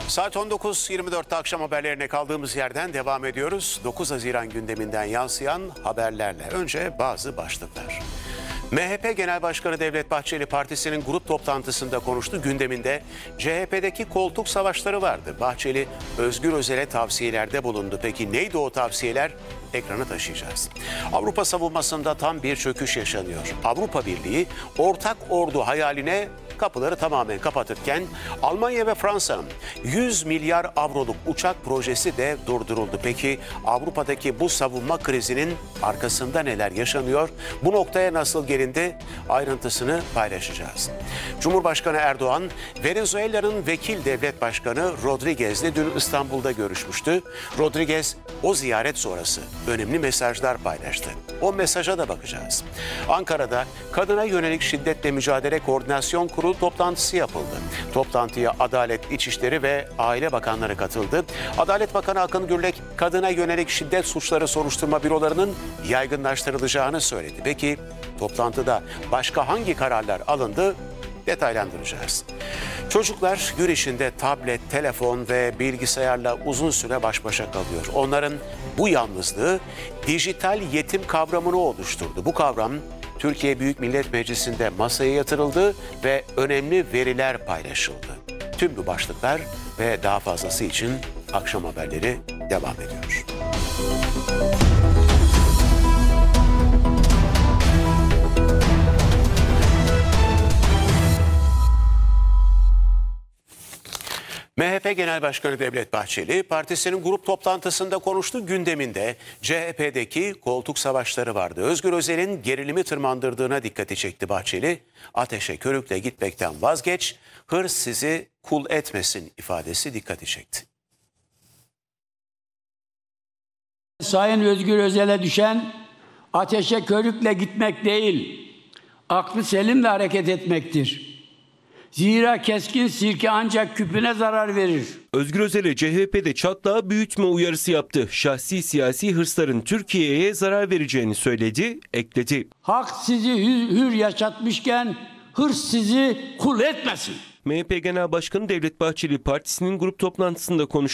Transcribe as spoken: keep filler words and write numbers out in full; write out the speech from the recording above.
Saat on dokuz yirmi dörtte akşam haberlerine kaldığımız yerden devam ediyoruz. dokuz Haziran gündeminden yansıyan haberlerle. Önce bazı başlıklar. M H P Genel Başkanı Devlet Bahçeli partisinin grup toplantısında konuştu. Gündeminde C H P'deki koltuk savaşları vardı. Bahçeli Özgür Özel'e tavsiyelerde bulundu. Peki neydi o tavsiyeler? Ekrana taşıyacağız. Avrupa savunmasında tam bir çöküş yaşanıyor. Avrupa Birliği ortak ordu hayaline kapıları tamamen kapatırken Almanya ve Fransa'nın yüz milyar avroluk uçak projesi de durduruldu. Peki Avrupa'daki bu savunma krizinin arkasında neler yaşanıyor? Bu noktaya nasıl gelindi? Ayrıntısını paylaşacağız. Cumhurbaşkanı Erdoğan, Venezuela'nın vekil devlet başkanı Rodriguez'le dün İstanbul'da görüşmüştü. Rodriguez o ziyaret sonrası önemli mesajlar paylaştı. O mesaja da bakacağız. Ankara'da kadına yönelik şiddetle mücadele koordinasyon kurulu toplantısı yapıldı. Toplantıya Adalet, İçişleri ve Aile Bakanları katıldı. Adalet Bakanı Akın Gürlek, kadına yönelik şiddet suçları soruşturma bürolarının yaygınlaştırılacağını söyledi. Peki toplantıda başka hangi kararlar alındı? Detaylandıracağız. Çocuklar gün içinde tablet, telefon ve bilgisayarla uzun süre baş başa kalıyor. Onların bu yalnızlığı dijital yetim kavramını oluşturdu. Bu kavram Türkiye Büyük Millet Meclisi'nde masaya yatırıldı ve önemli veriler paylaşıldı. Tüm bu başlıklar ve daha fazlası için akşam haberleri devam ediyor. M H P Genel Başkanı Devlet Bahçeli, partisinin grup toplantısında konuştu. Gündeminde C H P'deki koltuk savaşları vardı. Özgür Özel'in gerilimi tırmandırdığına dikkati çekti Bahçeli. Ateşe körükle gitmekten vazgeç, hırs sizi kul etmesin ifadesi dikkati çekti. Sayın Özgür Özel'e düşen ateşe körükle gitmek değil, aklı selimle hareket etmektir. Zira keskin sirke ancak küpüne zarar verir. Özgür Özel'e C H P'de çatlağı büyütme uyarısı yaptı. Şahsi siyasi hırsların Türkiye'ye zarar vereceğini söyledi, ekledi. Hak sizi hür, hür yaşatmışken hırs sizi kul etmesin. M H P Genel Başkanı Devlet Bahçeli partisinin grup toplantısında konuştu.